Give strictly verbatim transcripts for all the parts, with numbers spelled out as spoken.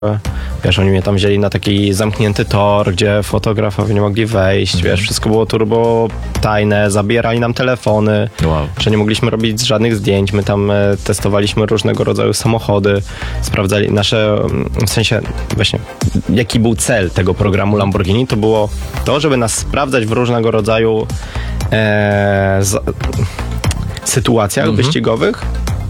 Wiesz, oni mnie tam wzięli na taki zamknięty tor, gdzie fotografowie nie mogli wejść, mhm. wiesz, wszystko było turbo tajne, zabierali nam telefony, wow. że nie mogliśmy robić żadnych zdjęć, my tam e, testowaliśmy różnego rodzaju samochody, sprawdzali nasze, w sensie właśnie, jaki był cel tego programu Lamborghini, to było to, żeby nas sprawdzać w różnego rodzaju e, z, sytuacjach mhm. wyścigowych.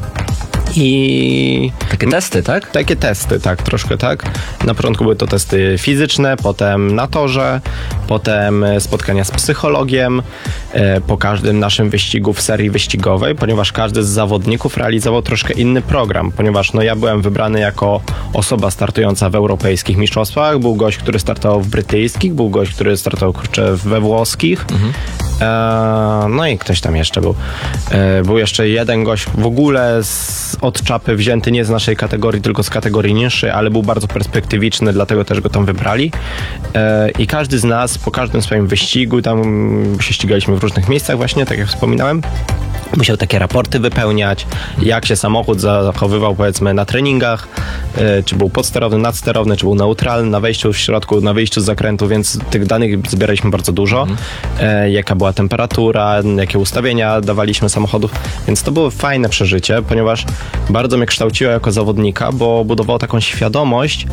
I takie testy, tak? Takie testy, tak, troszkę tak. Na początku były to testy fizyczne, potem na torze, potem spotkania z psychologiem e, po każdym naszym wyścigu w serii wyścigowej, ponieważ każdy z zawodników realizował troszkę inny program, ponieważ no ja byłem wybrany jako osoba startująca w europejskich mistrzostwach, był gość, który startował w brytyjskich, był gość, który startował kurczę, we włoskich. Mhm. E, no i ktoś tam jeszcze był. E, był jeszcze jeden gość w ogóle z, od czapy wzięty nie z naszej kategorii, tylko z kategorii niższej, ale był bardzo perspektywiczny, dlatego też go tam wybrali. E, I każdy z nas po każdym swoim wyścigu, tam się ścigaliśmy w różnych miejscach właśnie, tak jak wspominałem, musiał takie raporty wypełniać, jak się samochód zachowywał powiedzmy na treningach, e, czy był podsterowny, nadsterowny, czy był neutralny na wejściu w środku, na wyjściu z zakrętu, więc tych danych zbieraliśmy bardzo dużo. Mhm. E, jaka była temperatura, jakie ustawienia dawaliśmy samochodów, więc to było fajne przeżycie, ponieważ bardzo mnie kształciło jako zawodnika, bo budowało taką świadomość,